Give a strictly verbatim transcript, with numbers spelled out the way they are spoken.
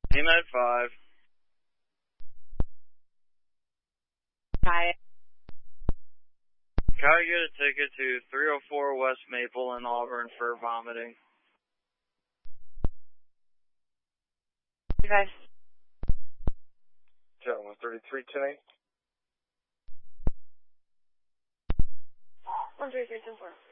A M E D five. Hi. Can I get a ticket to three oh four West Maple in Auburn for vomiting? Okay. Gentleman thirty-three tonight. one three three ten four.